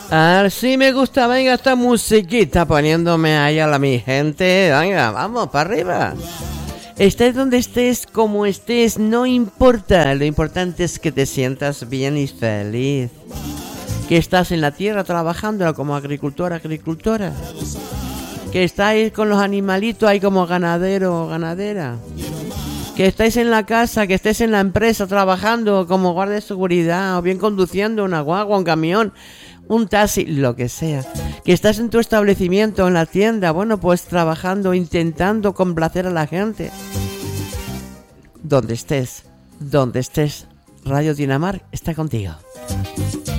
Así me gusta, venga esta musiquita poniéndome ahí a mi gente. Venga, vamos, para arriba. Estés donde estés, como estés, no importa. Lo importante es que te sientas bien y feliz. Que estás en la tierra trabajando como agricultora. Que estáis con los animalitos ahí como ganadero o ganadera. Que estáis en la casa, que estés en la empresa trabajando como guardia de seguridad o bien conduciendo una guagua, un camión, un taxi, lo que sea. Que estás en tu establecimiento, en la tienda, bueno, pues trabajando, intentando complacer a la gente. Donde estés, Radio Dinamar está contigo.